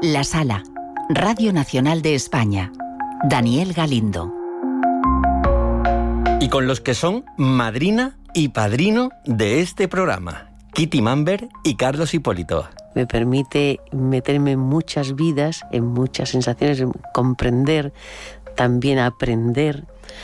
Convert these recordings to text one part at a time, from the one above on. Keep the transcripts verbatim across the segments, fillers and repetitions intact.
La Sala, Radio Nacional de España. Daniel Galindo. Y con los que son madrina y padrino de este programa, Kitty Mamber y Carlos Hipólito. Me permite meterme en muchas vidas, en muchas sensaciones, comprender, también aprender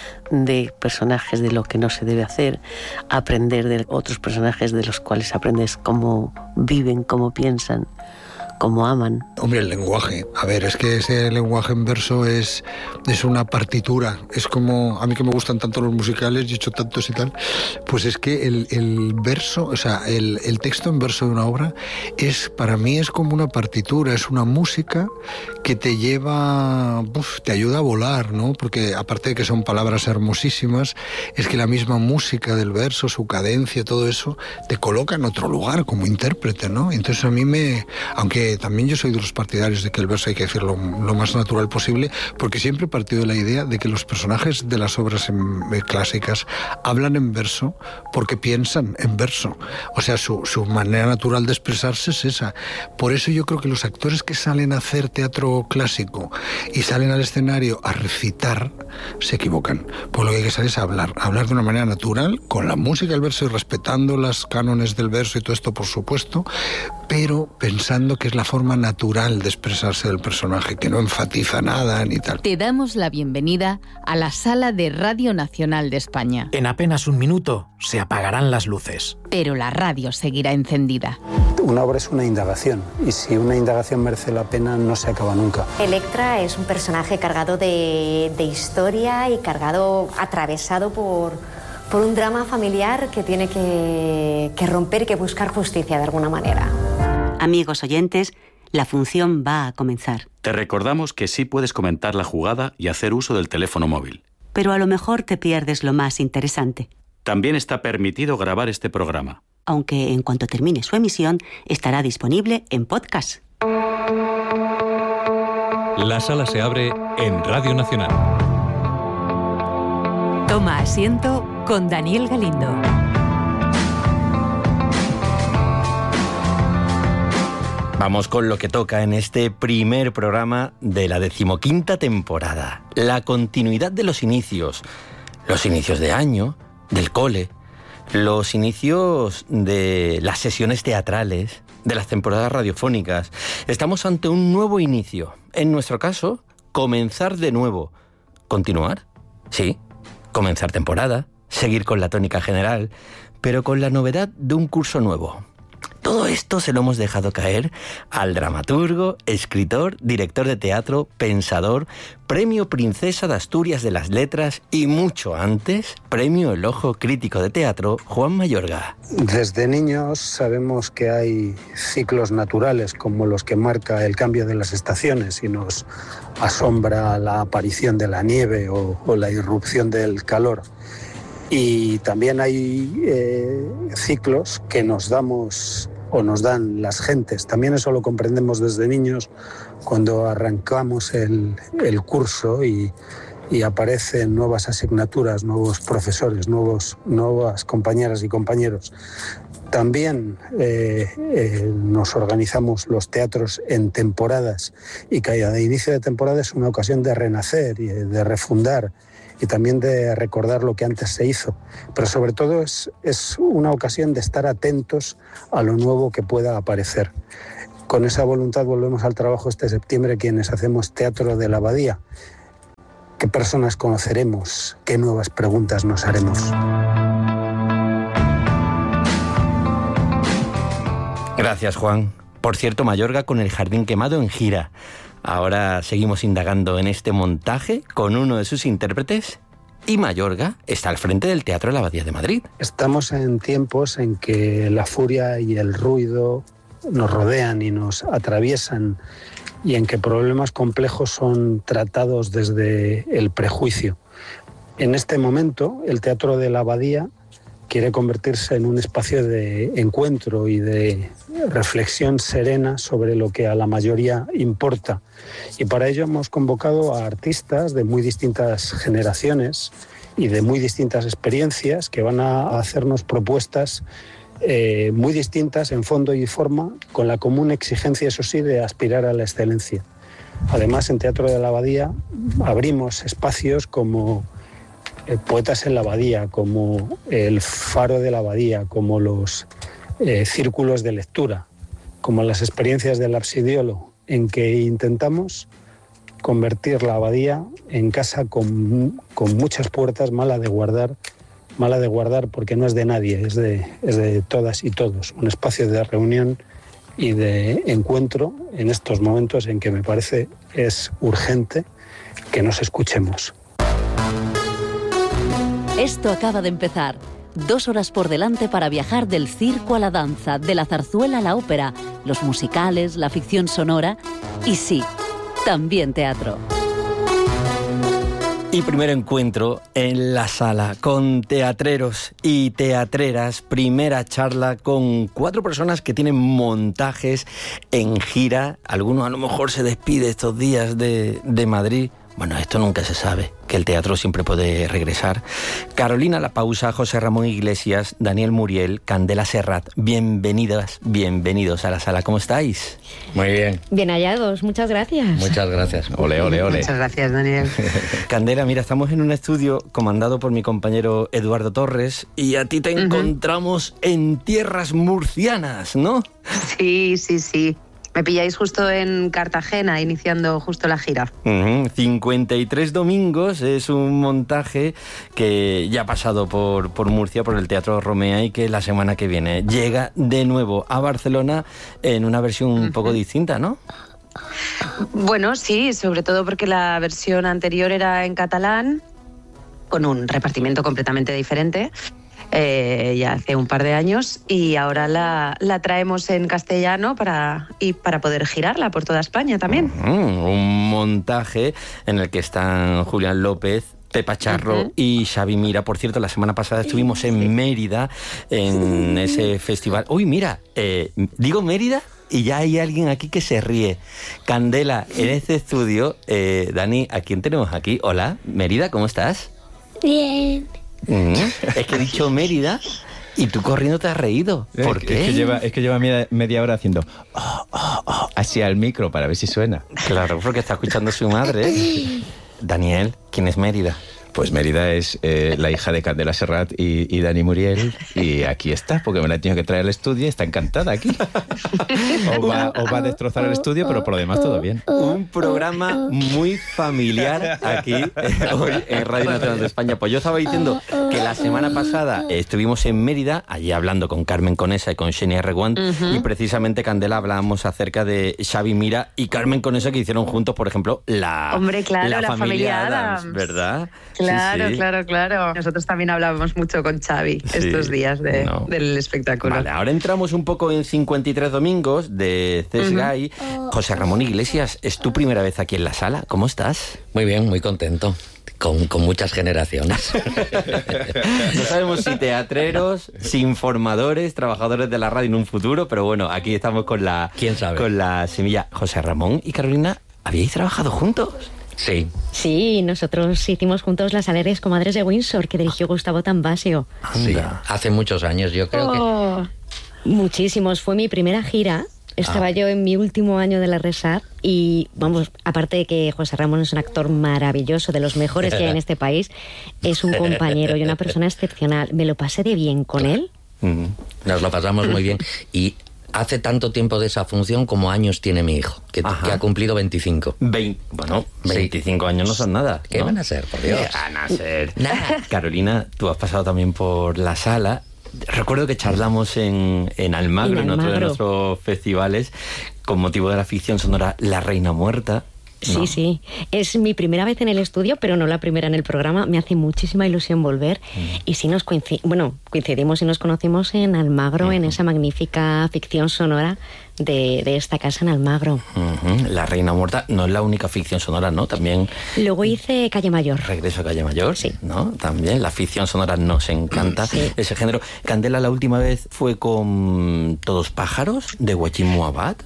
de personajes de lo que no se debe hacer, aprender de otros personajes de los cuales aprendes cómo viven, cómo piensan, cómo aman. Hombre, el lenguaje. A ver, es que ese lenguaje en verso es, es una partitura. Es como, a mí que me gustan tanto los musicales y he hecho tantos y tal, pues es que el, el verso, o sea, el, el texto en verso de una obra es, para mí es como una partitura, es una música que te lleva, uf, te ayuda a volar, ¿no? Porque aparte de que son palabras hermosísimas, es que la misma música del verso, su cadencia, todo eso, te coloca en otro lugar como intérprete, ¿no? Entonces a mí me, aunque también yo soy de los partidarios de que el verso hay que decirlo lo más natural posible, porque siempre he partido de la idea de que los personajes de las obras en, eh, clásicas hablan en verso porque piensan en verso. O sea, su, su manera natural de expresarse es esa. Por eso yo creo que los actores que salen a hacer teatro clásico y salen al escenario a recitar, se equivocan. Por lo que hay que saber es hablar, hablar de una manera natural, con la música del verso y respetando las cánones del verso y todo esto, por supuesto, pero pensando que es la forma natural de expresarse del personaje, que no enfatiza nada ni tal. Te damos la bienvenida a la Sala de Radio Nacional de España. En apenas un minuto se apagarán las luces. Pero la radio seguirá encendida. Una obra es una indagación, y si una indagación merece la pena, no se acaba nunca. Electra es un personaje cargado de, de historia y cargado, atravesado por, por un drama familiar que tiene que, que romper y que buscar justicia de alguna manera. Amigos oyentes, la función va a comenzar. Te recordamos que sí puedes comentar la jugada y hacer uso del teléfono móvil. Pero a lo mejor te pierdes lo más interesante. También está permitido grabar este programa. Aunque en cuanto termine su emisión, estará disponible en podcast. La sala se abre en Radio Nacional. Toma asiento con Daniel Galindo. Vamos con lo que toca en este primer programa de la decimoquinta temporada. La continuidad de los inicios. Los inicios de año, del cole, los inicios de las sesiones teatrales, de las temporadas radiofónicas. Estamos ante un nuevo inicio. En nuestro caso, comenzar de nuevo. ¿Continuar? Sí. Comenzar temporada, seguir con la tónica general, pero con la novedad de un curso nuevo. Todo esto se lo hemos dejado caer al dramaturgo, escritor, director de teatro, pensador, premio Princesa de Asturias de las Letras y mucho antes, premio El Ojo Crítico de Teatro, Juan Mayorga. Desde niños sabemos que hay ciclos naturales como los que marca el cambio de las estaciones y nos asombra la aparición de la nieve o, o la irrupción del calor. Y también hay eh, ciclos que nos damos o nos dan las gentes. También eso lo comprendemos desde niños cuando arrancamos el, el curso y, y aparecen nuevas asignaturas, nuevos profesores, nuevos, nuevas compañeras y compañeros. También eh, eh, nos organizamos los teatros en temporadas y cada inicio de temporada es una ocasión de renacer y de refundar y también de recordar lo que antes se hizo. Pero sobre todo es, es una ocasión de estar atentos a lo nuevo que pueda aparecer. Con esa voluntad volvemos al trabajo este septiembre quienes hacemos Teatro de la Abadía. ¿Qué personas conoceremos? ¿Qué nuevas preguntas nos haremos? Gracias, Juan. Por cierto, Mayorga con el Jardín Quemado en gira. Ahora seguimos indagando en este montaje con uno de sus intérpretes y Mayorga está al frente del Teatro de la Abadía de Madrid. Estamos en tiempos en que la furia y el ruido nos rodean y nos atraviesan y en que problemas complejos son tratados desde el prejuicio. En este momento, el Teatro de la Abadía quiere convertirse en un espacio de encuentro y de reflexión serena sobre lo que a la mayoría importa. Y para ello hemos convocado a artistas de muy distintas generaciones y de muy distintas experiencias que van a hacernos propuestas eh, muy distintas en fondo y forma, con la común exigencia, eso sí, de aspirar a la excelencia. Además, en Teatro de la Abadía abrimos espacios como eh, Poetas en la Abadía, como el Faro de la Abadía, como los eh, círculos de lectura, como las experiencias del Arsidiolo, en que intentamos convertir la abadía en casa con, con muchas puertas, mala de guardar, mala de guardar porque no es de nadie, es de, es de todas y todos. Un espacio de reunión y de encuentro en estos momentos en que me parece es urgente que nos escuchemos. Esto acaba de empezar. Dos horas por delante para viajar del circo a la danza, de la zarzuela a la ópera, los musicales, la ficción sonora y sí, también teatro. Y primer encuentro en la sala con teatreros y teatreras. Primera charla con cuatro personas que tienen montajes en gira. Algunos a lo mejor se despide estos días de, de Madrid. Bueno, esto nunca se sabe, que el teatro siempre puede regresar. Carolina La Pausa, José Ramón Iglesias, Daniel Muriel, Candela Serrat, bienvenidas, bienvenidos a la sala. ¿Cómo estáis? Muy bien. Bien hallados, muchas gracias. Muchas gracias. Ole, ole, ole. Muchas gracias, Daniel. Candela, mira, estamos en un estudio comandado por mi compañero Eduardo Torres y a ti te uh-huh. encontramos en tierras murcianas, ¿no? Sí, sí, sí. Me pilláis justo en Cartagena, iniciando justo la gira. Uh-huh. cincuenta y tres domingos es un montaje que ya ha pasado por, por Murcia, por el Teatro Romea, y que la semana que viene llega de nuevo a Barcelona en una versión un uh-huh. poco distinta, ¿no? Bueno, sí, sobre todo porque la versión anterior era en catalán, con un repartimiento completamente diferente. Eh, ya hace un par de años, y ahora la, la traemos en castellano para, y para poder girarla por toda España también. Uh-huh. Un montaje en el que están Julián López, Pepa Charro uh-huh. y Xavi Mira. Por cierto, la semana pasada estuvimos en Mérida, en ese festival. Uy, mira, eh, digo Mérida y ya hay alguien aquí que se ríe. Candela, en este estudio, eh, Dani, ¿a quién tenemos aquí? Hola, Mérida, ¿cómo estás? Bien. Mm, es que he dicho Mérida y tú corriendo te has reído. ¿Por es, qué? Es que lleva, es que lleva media, media hora haciendo oh, oh, oh, así al micro para ver si suena. Claro, porque está escuchando a su madre. Daniel, ¿quién es Mérida? Pues Mérida es eh, la hija de Candela Serrat y, y Dani Muriel, y aquí está, porque me la he tenido que traer al estudio y está encantada aquí. O va, o va a destrozar el estudio, pero por lo demás todo bien. Un programa muy familiar aquí hoy en Radio Nacional de España. Pues yo estaba diciendo que la semana pasada estuvimos en Mérida, allí hablando con Carmen Conesa y con Xenia Reguant, uh-huh. y precisamente, Candela, hablábamos acerca de Xavi Mira y Carmen Conesa, que hicieron juntos, por ejemplo, la, Hombre, claro, la, la familia, familia Adams, Adams, ¿verdad? Claro, sí, sí. claro, claro. Nosotros también hablábamos mucho con Xavi sí, estos días de, no. del espectáculo. Vale, ahora entramos un poco en cincuenta y tres domingos de C E S G A I. Uh-huh. José Ramón Iglesias, ¿es tu primera vez aquí en la sala? ¿Cómo estás? Muy bien, muy contento. Con, con muchas generaciones. No sabemos si teatreros, si informadores, trabajadores de la radio en un futuro, pero bueno, aquí estamos con la, ¿quién sabe? Con la semilla. José Ramón y Carolina, ¿habíais trabajado juntos? Sí. Sí, nosotros hicimos juntos Las Alegres Comadres de Windsor, que dirigió Gustavo Tambasio. Sí, hace muchos años, yo creo oh, que... Muchísimos. Fue mi primera gira. Estaba ah. yo en mi último año de la RESAT y, vamos, aparte de que José Ramón es un actor maravilloso, de los mejores que hay en este país, es un compañero y una persona excepcional. Me lo pasé de bien con él. Nos lo pasamos muy bien. Y hace tanto tiempo de esa función como años tiene mi hijo, que, que ha cumplido veinticinco. Vein, bueno, veinticinco sí. años no son nada, ¿no? ¿Qué van a ser, por Dios? ¿Qué van a ser? Nada. Carolina, tú has pasado también por la sala. Recuerdo que charlamos en, en Almagro, en, en otro de nuestros festivales, con motivo de la ficción sonora La Reina Muerta. Sí, no. sí. Es mi primera vez en el estudio, pero no la primera en el programa. Me hace muchísima ilusión volver. Mm. Y sí nos coinci- bueno, coincidimos y nos conocimos en Almagro, uh-huh. en esa magnífica ficción sonora de, de esta casa en Almagro. Uh-huh. La Reina Muerta no es la única ficción sonora, ¿no? También... Luego hice Calle Mayor. Regreso a Calle Mayor, sí. ¿no? También la ficción sonora nos encanta, sí. ese género. Candela, la última vez fue con Todos Pájaros, de Joachim Muabat.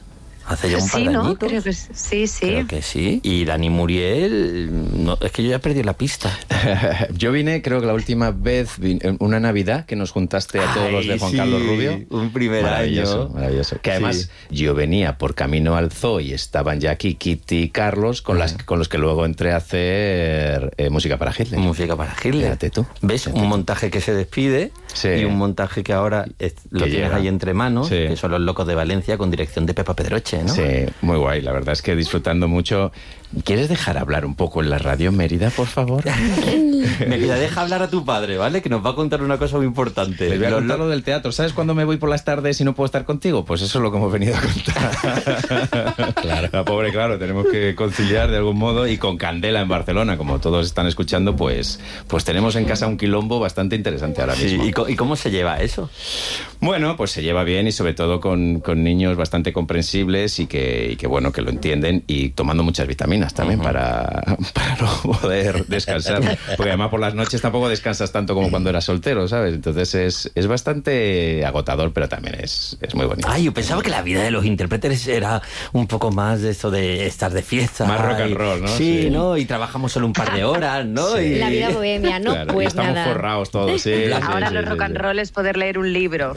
Hace ya un par sí, de ¿no? añitos. Creo que sí, sí. Creo que sí. Y Dani Muriel, no, es que yo ya perdí la pista. Yo vine, creo que la última vez, vine, una Navidad que nos juntaste a todos Ay, los de Juan sí, Carlos Rubio. Un primer maravilloso, año. Maravilloso. Que además Sí. yo venía por camino al Zoo y estaban ya aquí Kitty y Carlos, con, las, con los que luego entré a hacer eh, música para Hitler. Música para Hitler. Fíjate tú. ¿Ves? Fíjate Un tú. montaje que se despide Sí. y un montaje que ahora es- lo Que tienes llega. ahí entre manos, Sí. que son Los Locos de Valencia, con dirección de Pepa Pedroche, ¿no? Sí, muy guay. La verdad es que disfrutando mucho. ¿Quieres dejar hablar un poco en la radio Mérida, por favor? Mérida, deja hablar a tu padre, ¿vale? Que nos va a contar una cosa muy importante. Les voy a Los contar lo- lo del teatro. ¿Sabes cuándo me voy por las tardes y no puedo estar contigo? Pues eso es lo que hemos venido a contar. Claro. La pobre, claro, tenemos que conciliar de algún modo. Y con Candela en Barcelona, como todos están escuchando, pues, pues tenemos en casa un quilombo bastante interesante ahora Sí, mismo. ¿y, co- y cómo se lleva eso? Bueno, pues se lleva bien y sobre todo con, con niños bastante comprensibles y que, y que, bueno, que lo entienden y tomando muchas vitaminas también uh-huh. para, para no poder descansar. Porque además por las noches tampoco descansas tanto como cuando eras soltero, ¿sabes? Entonces es, es bastante agotador, pero también es, es muy bonito. Ay, yo pensaba que la vida de los intérpretes era un poco más de eso de estar de fiesta. Más rock y- and roll, ¿no? Sí, Sí. ¿no? Y trabajamos solo un par de horas, ¿no? Sí. Y... La vida bohemia, ¿no? Claro, y Pues estamos nada. forrados todos, sí. Ahora sí, los sí, rock sí, and sí. roll es poder leer un libro.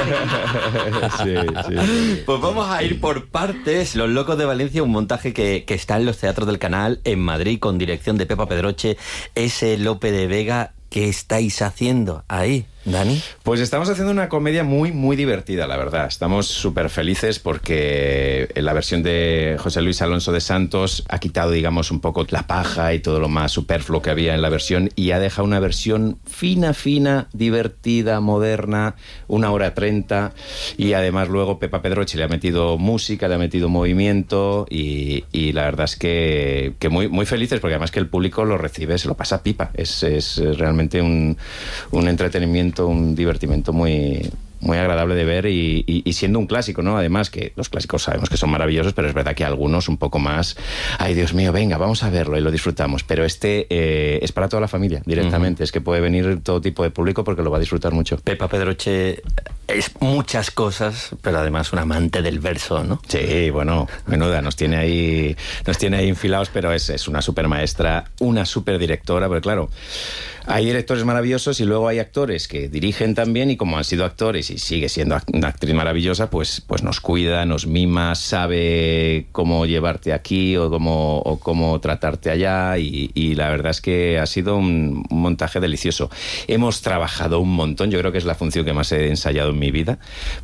Sí, sí, sí. Pues vamos a ir por partes. Los Locos de Valencia, un montaje que, que está en los teatros del Canal en Madrid con dirección de Pepa Pedroche, ese Lope de Vega. ¿Qué estáis haciendo ahí, Dani? Pues estamos haciendo una comedia muy, muy divertida, la verdad. Estamos súper felices porque la versión de José Luis Alonso de Santos ha quitado, digamos, un poco la paja y todo lo más superfluo que había en la versión y ha dejado una versión fina, fina, divertida, moderna, una hora treinta, y además luego Pepa Pedroche le ha metido música, le ha metido movimiento y, y la verdad es que, que muy, muy felices porque además que el público lo recibe, se lo pasa pipa. Es, es realmente un, un entretenimiento, un divertimento muy, muy agradable de ver y, y, y siendo un clásico, ¿no? Además que los clásicos sabemos que son maravillosos, pero es verdad que algunos un poco más, ay Dios mío, venga, vamos a verlo y lo disfrutamos, pero este eh, es para toda la familia directamente, uh-huh. Es que puede venir todo tipo de público porque lo va a disfrutar mucho. Pepa Pedroche es muchas cosas, pero además un amante del verso, ¿no? Sí, bueno, menuda, nos tiene ahí nos tiene ahí infilados, pero es, es una super maestra, una super directora, porque claro, hay directores maravillosos y luego hay actores que dirigen también y como han sido actores y sigue siendo una actriz maravillosa, pues, pues nos cuida, nos mima, sabe cómo llevarte aquí o cómo, o cómo tratarte allá y, y la verdad es que ha sido un, un montaje delicioso. Hemos trabajado un montón, yo creo que es la función que más he ensayado en mi vida,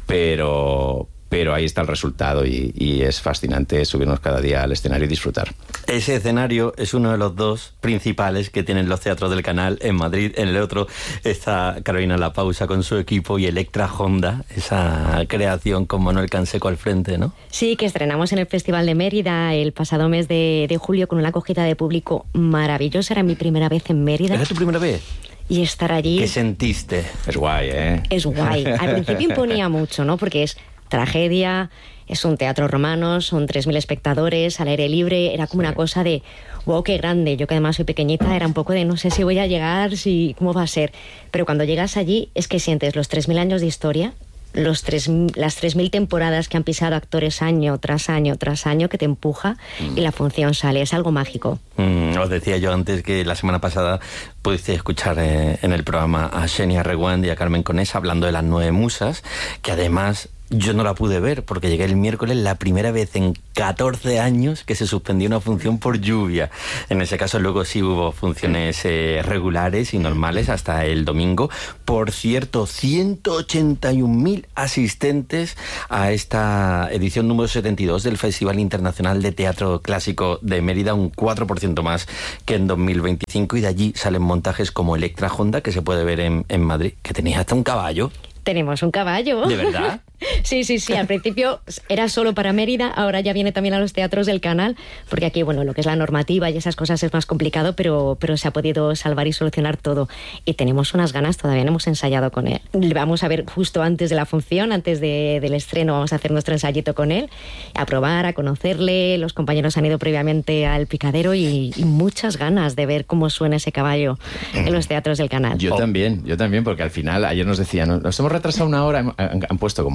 pero... pero ahí está el resultado y, y es fascinante subirnos cada día al escenario y disfrutar. Ese escenario es uno de los dos principales que tienen los teatros del Canal en Madrid. En el otro está Carolina La Pausa con su equipo y Electra Honda, esa creación con Manuel Canseco al frente, ¿no? Sí, que estrenamos en el Festival de Mérida el pasado mes de, de julio con una acogida de público maravillosa. Era mi primera vez en Mérida. ¿Era tu primera vez? Y estar allí... ¿Qué sentiste? Es guay, ¿eh? Es guay. Al principio imponía mucho, ¿no? Porque es tragedia, es un teatro romano, son tres mil espectadores, al aire libre, era como sí. Una cosa de, wow, qué grande. Yo que además soy pequeñita, era un poco de no sé si voy a llegar, si cómo va a ser. Pero cuando llegas allí es que sientes los tres mil años de historia, los tres, las tres mil temporadas que han pisado actores año tras año tras año, que te empuja mm. y la función sale, es algo mágico. Mm, os decía yo antes que la semana pasada pudiste escuchar eh, en el programa a Xenia Reguant y a Carmen Conesa hablando de las nueve musas, que además yo no la pude ver porque llegué el miércoles, la primera vez en catorce años que se suspendió una función por lluvia. En ese caso luego sí hubo funciones eh, regulares y normales hasta el domingo. Por cierto, ciento ochenta y un mil asistentes a esta edición número setenta y dos del Festival Internacional de Teatro Clásico de Mérida, un cuatro por ciento más que en dos mil veinticinco, y de allí salen montajes como Electra Honda, que se puede ver en, en Madrid, que tenía hasta un caballo. Tenemos un caballo. ¿De verdad? Sí, sí, sí. Al principio era solo para Mérida, ahora ya viene también a los teatros del Canal, porque aquí, bueno, lo que es la normativa y esas cosas es más complicado, pero, pero se ha podido salvar y solucionar todo. Y tenemos unas ganas, todavía no hemos ensayado con él. Vamos a ver justo antes de la función, antes de, del estreno, vamos a hacer nuestro ensayito con él, a probar, a conocerle. Los compañeros han ido previamente al Picadero y, y muchas ganas de ver cómo suena ese caballo en los teatros del Canal. Yo oh. también, yo también, porque al final, ayer nos decían, nos hemos retrasado una hora, han, han puesto como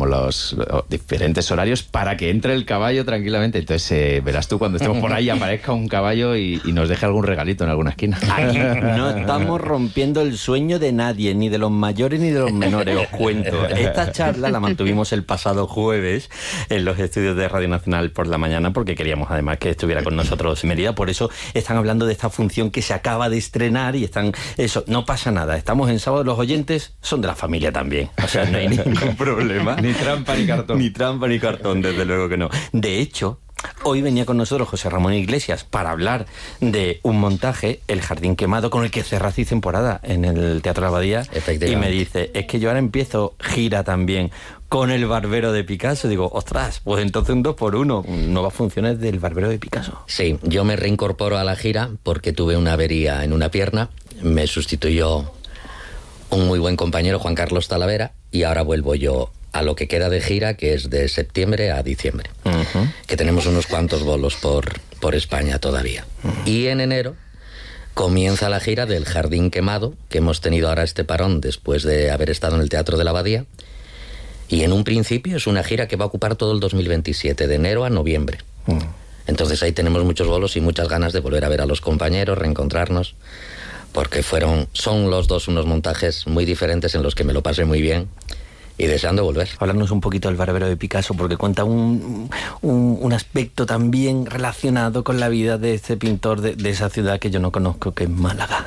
con los, los diferentes horarios para que entre el caballo tranquilamente. Entonces eh, verás tú cuando estemos por ahí aparezca un caballo y, y nos deje algún regalito en alguna esquina. Aquí no estamos rompiendo el sueño de nadie, ni de los mayores ni de los menores, os cuento. Esta charla la mantuvimos el pasado jueves en los estudios de Radio Nacional por la mañana, porque queríamos además que estuviera con nosotros Mérida. Por eso están hablando de esta función que se acaba de estrenar y están... Eso, no pasa nada. Estamos en sábado, los oyentes son de la familia también. O sea, no hay ningún problema. Ni trampa ni cartón. Ni trampa ni cartón, desde luego que no. De hecho, hoy venía con nosotros José Ramón Iglesias para hablar de un montaje, El Jardín Quemado, con el que cerrasteis temporada en el Teatro de la Abadía. Y me dice, es que yo ahora empiezo gira también con El Barbero de Picasso. Digo, ostras, pues entonces un dos por uno, nuevas funciones del Barbero de Picasso. Sí, yo me reincorporo a la gira porque tuve una avería en una pierna, me sustituyó un muy buen compañero, Juan Carlos Talavera, y ahora vuelvo yo a lo que queda de gira, que es de septiembre a diciembre, uh-huh. que tenemos unos cuantos bolos por, por España todavía. Uh-huh. Y en enero comienza la gira del Jardín Quemado, que hemos tenido ahora este parón después de haber estado en el Teatro de la Abadía, y en un principio es una gira que va a ocupar todo el dos mil veintisiete, de enero a noviembre. Uh-huh. Entonces ahí tenemos muchos bolos y muchas ganas de volver a ver a los compañeros, reencontrarnos, porque fueron, son los dos unos montajes muy diferentes en los que me lo pasé muy bien y deseando volver. Hablarnos un poquito del Barbero de Picasso, porque cuenta un, un, un aspecto también relacionado con la vida de este pintor de, de esa ciudad que yo no conozco, que es Málaga.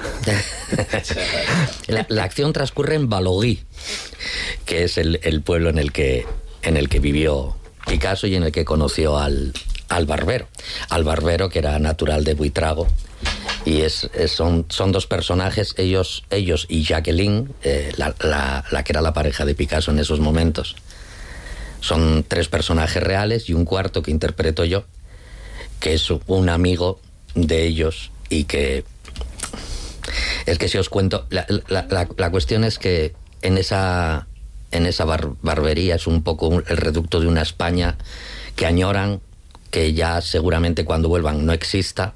la, la acción transcurre en Balogui, que es el, el pueblo en el que, en el que vivió Picasso y en el que conoció al, al barbero. Al barbero, que era natural de Buitrago. Y es, es, son, son dos personajes, ellos, ellos y Jacqueline, eh, la, la, la que era la pareja de Picasso en esos momentos. Son tres personajes reales y un cuarto que interpreto yo, que es un amigo de ellos y que... Es que si os cuento, la, la, la, la cuestión es que en esa, en esa bar, barbería es un poco el reducto de una España que añoran, que ya seguramente cuando vuelvan no exista.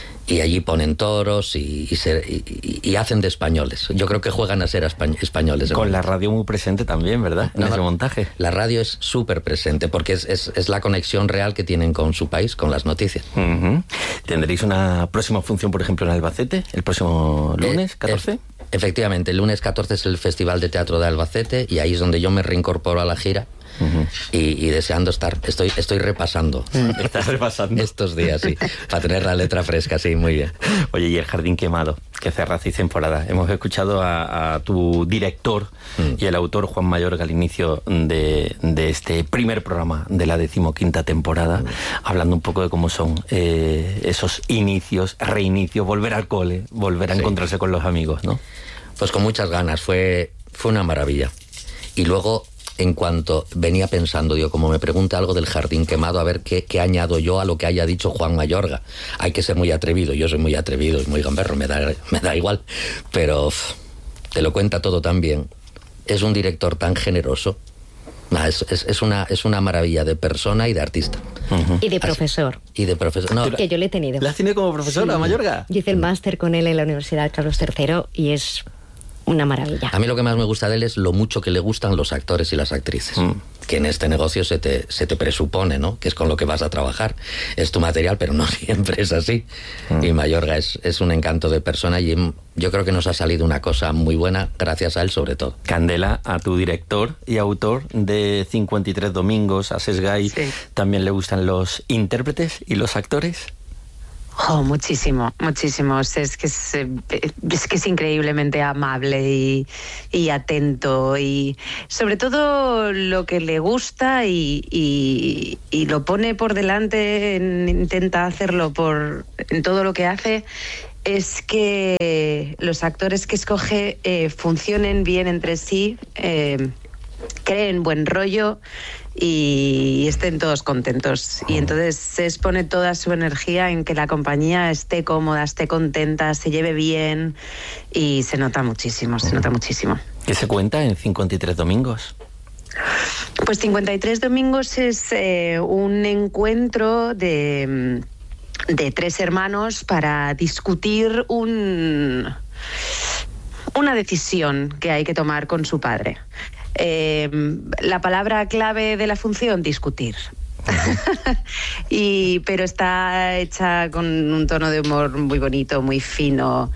Y allí ponen toros y, y, se, y, y hacen de españoles. Yo creo que juegan a ser españ- españoles. Con la radio muy presente también, ¿verdad? En no, ese montaje. La radio es súper presente porque es, es, es la conexión real que tienen con su país, con las noticias. Uh-huh. ¿Tendréis una próxima función, por ejemplo, en Albacete, el próximo lunes, catorce? Eh, efectivamente, el lunes catorce es el Festival de Teatro de Albacete y ahí es donde yo me reincorporo a la gira. Uh-huh. y, y deseando estar, estoy, estoy repasando. Estás repasando estos días, sí, para tener la letra fresca, sí, muy bien. Oye, y El Jardín Quemado, que cerrasteis temporada. Hemos escuchado a, a tu director mm. y el autor Juan Mayorga al inicio de, de este primer programa de la decimoquinta temporada, mm. hablando un poco de cómo son eh, esos inicios, reinicios, volver al cole, volver a sí. encontrarse con los amigos, ¿no? Pues con muchas ganas, fue, fue una maravilla. Y luego, en cuanto venía pensando, digo, como me pregunta algo del Jardín Quemado, a ver qué, qué añado yo a lo que haya dicho Juan Mayorga. Hay que ser muy atrevido, yo soy muy atrevido y muy gamberro, me da, me da igual, pero uf, te lo cuenta todo tan bien. Es un director tan generoso. Nah, es, es, es, una, es una maravilla de persona y de artista. Uh-huh. Y de profesor. Así, y de profesor. No, que yo le he tenido. ¿La has tenido como profesora, sí. Mayorga? Yo hice el máster con él en la Universidad Carlos tercero y es... una maravilla. A mí lo que más me gusta de él es lo mucho que le gustan los actores y las actrices. Mm. Que en este negocio se te, se te presupone, ¿no? Que es con lo que vas a trabajar. Es tu material, pero no siempre es así. Mm. Y Mayorga es, es un encanto de persona y yo creo que nos ha salido una cosa muy buena gracias a él sobre todo. Candela, a tu director y autor de cincuenta y tres Domingos, a Sesgay, sí. ¿también le gustan los intérpretes y los actores? Oh, muchísimo, muchísimo. Es que es, es que es increíblemente amable y, y atento y sobre todo lo que le gusta y, y, y lo pone por delante, intenta hacerlo por en todo lo que hace, es que los actores que escoge eh, funcionen bien entre sí, eh, creen buen rollo y estén todos contentos. Y entonces se expone toda su energía en que la compañía esté cómoda, esté contenta, se lleve bien y se nota muchísimo, se nota muchísimo. ¿Qué se cuenta en cincuenta y tres Domingos? Pues cincuenta y tres Domingos es eh, un encuentro de, de tres hermanos para discutir un, una decisión que hay que tomar con su padre. Eh, la palabra clave de la función, discutir. y pero está hecha con un tono de humor muy bonito, muy fino,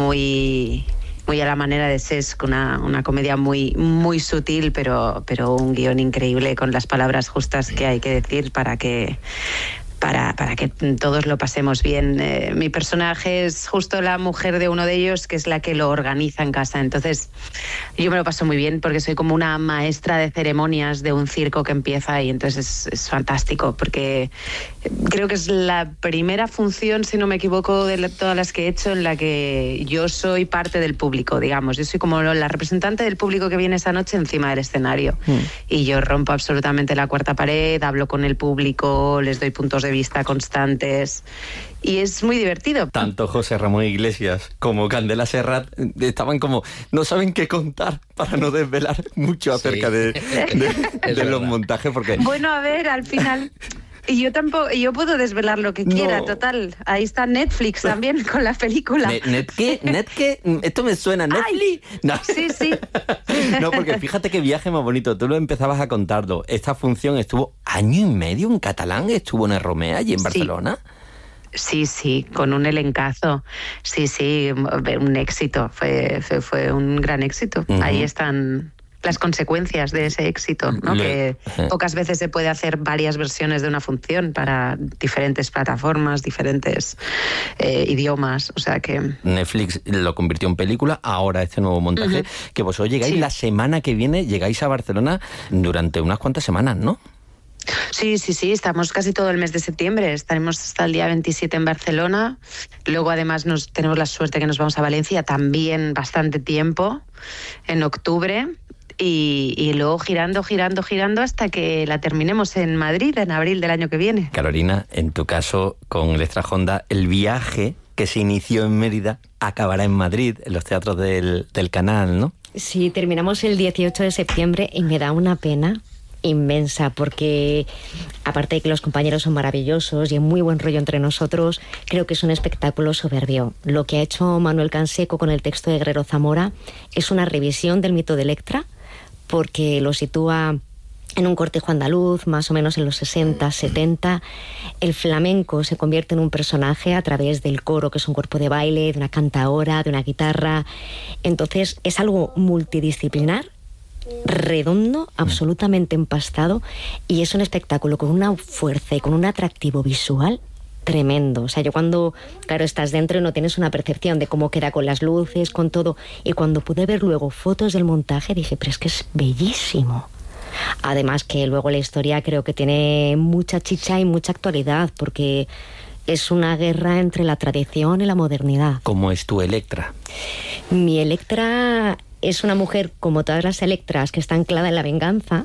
muy muy a la manera de Sesc, una, una comedia muy muy sutil, pero pero un guión increíble con las palabras justas que hay que decir para que Para, para que todos lo pasemos bien. Eh, mi personaje es justo la mujer de uno de ellos, que es la que lo organiza en casa. Entonces, yo me lo paso muy bien porque soy como una maestra de ceremonias de un circo que empieza y entonces es, es fantástico porque creo que es la primera función, si no me equivoco, de la, todas las que he hecho en la que yo soy parte del público, digamos. Yo soy como la representante del público que viene esa noche encima del escenario. Mm. Y yo rompo absolutamente la cuarta pared, hablo con el público, les doy puntos de vista constantes y es muy divertido. Tanto José Ramón Iglesias como Candela Serrat estaban como, no saben qué contar para no desvelar mucho acerca sí. de, de, de los montajes porque... Bueno, a ver, al final... Y yo tampoco, yo puedo desvelar lo que quiera, no. Total. Ahí está Netflix también con la película. ¿Net, net qué? ¿Net qué? ¿Esto me suena? ¿Netflix? No. Sí, sí. No, porque fíjate qué viaje más bonito. Tú lo empezabas a contarlo. Esta función estuvo año y medio en catalán, estuvo en el Romea y en Barcelona. Sí, sí, con un elencazo. Sí, sí, un éxito. Fue, fue, fue un gran éxito. Uh-huh. Ahí están... las consecuencias de ese éxito, ¿no? Le, que eh. pocas veces se puede hacer varias versiones de una función para diferentes plataformas, diferentes eh, idiomas, o sea que... Netflix lo convirtió en película, ahora este nuevo montaje, uh-huh. que vosotros llegáis sí. la semana que viene, llegáis a Barcelona durante unas cuantas semanas, ¿no? Sí, sí, sí, estamos casi todo el mes de septiembre, estaremos hasta el día veintisiete en Barcelona, luego además nos tenemos la suerte que nos vamos a Valencia también bastante tiempo, en octubre, y, y luego girando, girando, girando hasta que la terminemos en Madrid en abril del año que viene. Carolina, en tu caso con Electra Honda, el viaje que se inició en Mérida acabará en Madrid, en los teatros del, del Canal, ¿no? Sí, terminamos el dieciocho de septiembre y me da una pena inmensa porque aparte de que los compañeros son maravillosos y hay muy buen rollo entre nosotros, creo que es un espectáculo soberbio. Lo que ha hecho Manuel Canseco con el texto de Guerrero Zamora es una revisión del mito de Electra porque lo sitúa en un cortejo andaluz, más o menos en los sesenta, setenta. El flamenco se convierte en un personaje a través del coro, que es un cuerpo de baile, de una cantaora, de una guitarra. Entonces es algo multidisciplinar, redondo, absolutamente empastado, y es un espectáculo con una fuerza y con un atractivo visual tremendo. O sea, yo cuando, claro, estás dentro y no tienes una percepción de cómo queda con las luces, con todo, y cuando pude ver luego fotos del montaje dije, pero es que es bellísimo. Además que luego la historia creo que tiene mucha chicha y mucha actualidad, porque es una guerra entre la tradición y la modernidad. ¿Cómo es tu Electra? Mi Electra es una mujer como todas las Electras que está anclada en la venganza,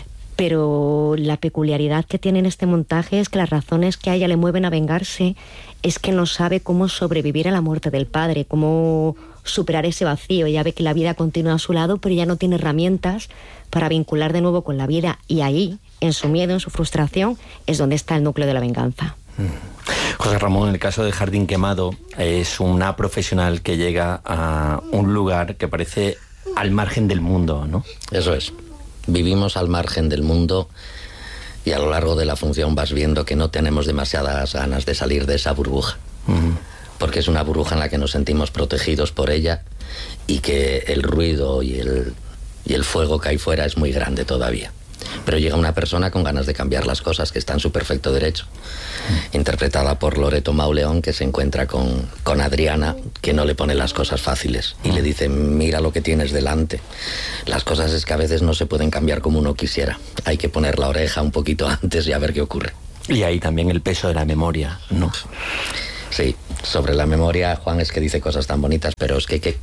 pero la peculiaridad que tiene en este montaje es que las razones que a ella le mueven a vengarse es que no sabe cómo sobrevivir a la muerte del padre, cómo superar ese vacío. Ella ve que la vida continúa a su lado, pero ya no tiene herramientas para vincular de nuevo con la vida, y ahí, en su miedo, en su frustración, es donde está el núcleo de la venganza. José Ramón, en el caso del Jardín Quemado, es una profesional que llega a un lugar que parece al margen del mundo, ¿no? Eso es. Vivimos al margen del mundo y a lo largo de la función vas viendo que no tenemos demasiadas ganas de salir de esa burbuja. Uh-huh. Porque es una burbuja en la que nos sentimos protegidos por ella y que el ruido y el, y el fuego que hay fuera es muy grande todavía. Pero llega una persona con ganas de cambiar las cosas, que está en su perfecto derecho, interpretada por Loreto Mauleón, que se encuentra con, con Adriana, que no le pone las cosas fáciles y le dice, mira lo que tienes delante. Las cosas es que a veces no se pueden cambiar como uno quisiera, hay que poner la oreja un poquito antes y a ver qué ocurre. Y ahí también el peso de la memoria, ¿no? Sí, sobre la memoria, Juan es que dice cosas tan bonitas, pero es que... que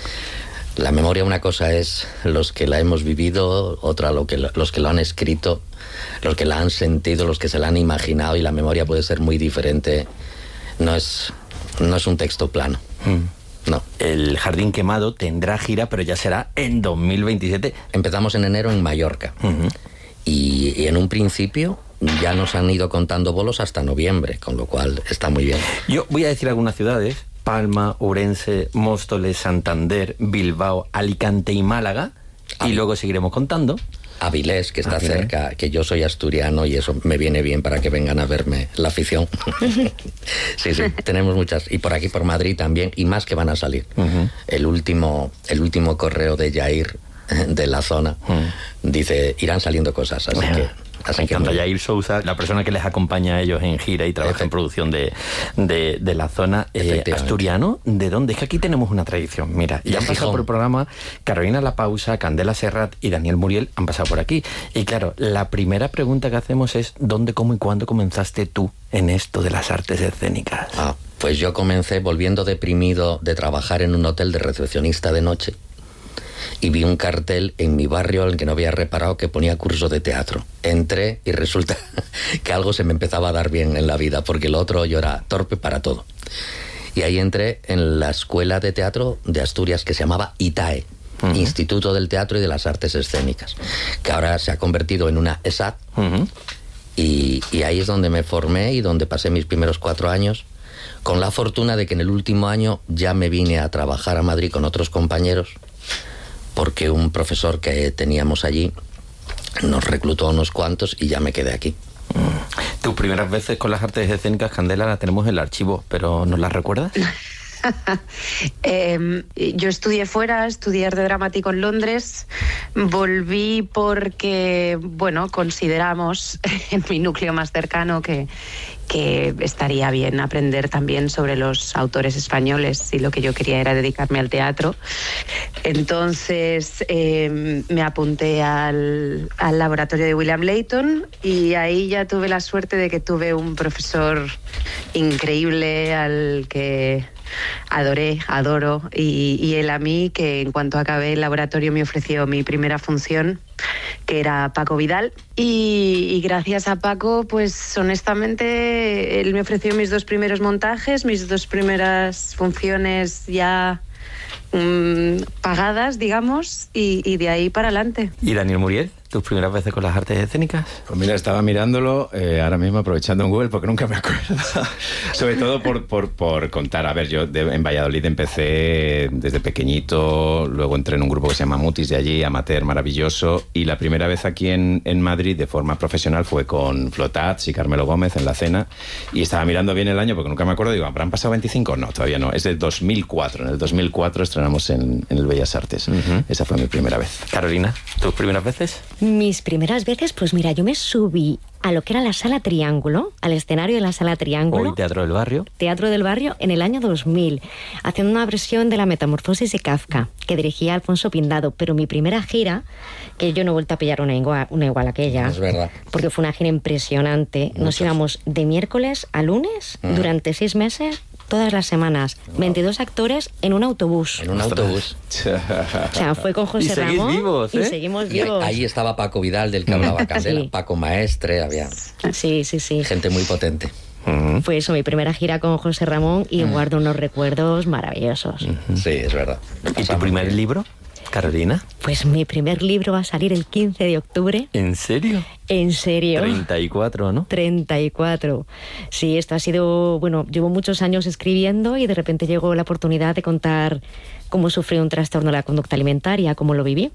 la memoria, una cosa es los que la hemos vivido, otra lo que, los que lo han escrito, los que la han sentido, los que se la han imaginado, y la memoria puede ser muy diferente. No es, no es un texto plano. Mm. No. El Jardín Quemado tendrá gira, pero ya será en dos mil veintisiete. Empezamos en enero en Mallorca. Uh-huh. y, y en un principio ya nos han ido contando bolos hasta noviembre, con lo cual está muy bien. Yo voy a decir algunas ciudades: Palma, Ourense, Móstoles, Santander, Bilbao, Alicante y Málaga. Y luego seguiremos contando. Avilés, que está Avilés. cerca, que yo soy asturiano y eso me viene bien para que vengan a verme la afición. Sí, sí, tenemos muchas. Y por aquí, por Madrid también, y más que van a salir. Uh-huh. El último, el último correo de Yair, de la zona, uh-huh. dice, irán saliendo cosas, así uh-huh. que... Me encanta Yair Sousa, la persona que les acompaña a ellos en gira y trabaja en producción de, de, de la zona. Eh, asturiano, ¿de dónde? Es que aquí tenemos una tradición. Mira, ya han pasado por el programa Carolina La Pausa, Candela Serrat y Daniel Muriel han pasado por aquí. Y claro, la primera pregunta que hacemos es ¿dónde, cómo y cuándo comenzaste tú en esto de las artes escénicas? Ah, pues yo comencé volviendo deprimido de trabajar en un hotel de recepcionista de noche. Y vi un cartel en mi barrio al que no había reparado que ponía curso de teatro. Entré y resulta que algo se me empezaba a dar bien en la vida, porque lo otro yo era torpe para todo. Y ahí entré en la escuela de teatro de Asturias que se llamaba I T A E, uh-huh. Instituto del Teatro y de las Artes Escénicas, que ahora se ha convertido en una E S A T. Uh-huh. y, y ahí es donde me formé y donde pasé mis primeros cuatro años, con la fortuna de que en el último año ya me vine a trabajar a Madrid con otros compañeros, porque un profesor que teníamos allí nos reclutó a unos cuantos y ya me quedé aquí. Mm. Tus primeras veces con las artes escénicas, Candela, las tenemos en el archivo, pero ¿nos las recuerdas? eh, yo estudié fuera, estudié arte dramático en Londres, volví porque, bueno, consideramos en mi núcleo más cercano que, que estaría bien aprender también sobre los autores españoles y lo que yo quería era dedicarme al teatro. Entonces eh, me apunté al, al laboratorio de William Layton y ahí ya tuve la suerte de que tuve un profesor increíble al que adoré, adoro, y, y él a mí, que en cuanto acabé el laboratorio me ofreció mi primera función, que era Paco Vidal, y, y gracias a Paco, pues honestamente, él me ofreció mis dos primeros montajes, mis dos primeras funciones ya mmm, pagadas, digamos, y, y de ahí para adelante. ¿Y Daniel Muriel? ¿Tus primeras veces con las artes escénicas? Pues mira, estaba mirándolo eh, ahora mismo aprovechando en Google porque nunca me acuerdo. Sobre todo por, por, por contar. A ver, yo de, en Valladolid empecé desde pequeñito, luego entré en un grupo que se llama Mutis de allí, amateur maravilloso, y la primera vez aquí en, en Madrid de forma profesional fue con Flotats y Carmelo Gómez en La Cena, y estaba mirando bien el año porque nunca me acuerdo, digo, ¿habrán pasado veinticinco? No, todavía no, es del dos mil cuatro. En el dos mil cuatro estrenamos en, en el Bellas Artes. Uh-huh. Esa fue mi primera vez. Carolina, ¿tus primeras veces? Mis primeras veces, pues mira, yo me subí a lo que era la Sala Triángulo, al escenario de la Sala Triángulo. Hoy Teatro del Barrio. Teatro del Barrio en el año dos mil, haciendo una versión de La Metamorfosis de Kafka, que dirigía Alfonso Pindado. Pero mi primera gira, que yo no he vuelto a pillar una igual, una igual a aquella. Es verdad. Porque fue una gira impresionante. Muchos. Nos íbamos de miércoles a lunes, mm. durante seis meses, todas las semanas, wow. veintidós actores en un autobús. En un autobús. O sea, fue con José y Ramón. Vivos, ¿eh? Y seguimos vivos. Y ahí estaba Paco Vidal, del que hablaba Candela, sí. Paco Maestre, había... Sí, sí, sí. Gente muy potente. Uh-huh. Fue eso, mi primera gira con José Ramón y uh-huh. guardo unos recuerdos maravillosos. Uh-huh. Sí, es verdad. ¿Y tu primer libro, Carolina? Pues mi primer libro va a salir el quince de octubre. ¿En serio? En serio. treinta y cuatro, ¿no? treinta y cuatro. Sí, esto ha sido, bueno, llevo muchos años escribiendo y de repente llegó la oportunidad de contar cómo sufrí un trastorno de la conducta alimentaria, cómo lo viví.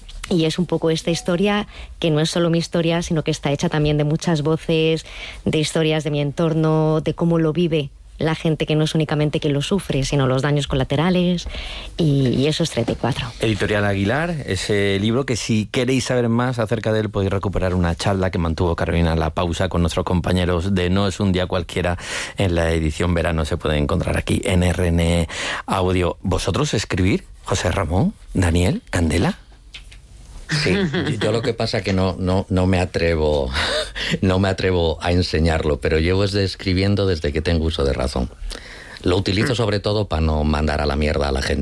Y es un poco esta historia que no es solo mi historia, sino que está hecha también de muchas voces, de historias de mi entorno, de cómo lo vive la gente, que no es únicamente quien lo sufre, sino los daños colaterales, y, y eso es treinta y cuatro. Editorial Aguilar, ese libro que si queréis saber más acerca de él podéis recuperar una charla que mantuvo Carolina La Pausa con nuestros compañeros de No es un día cualquiera en la edición verano. Se puede encontrar aquí en R N E Audio. ¿Vosotros escribir, José Ramón, Daniel, Candela? Sí, yo lo que pasa que no, no, no me atrevo no me atrevo a enseñarlo, pero llevo desde escribiendo desde que tengo uso de razón. Lo utilizo sobre todo para no mandar a la mierda a la gente.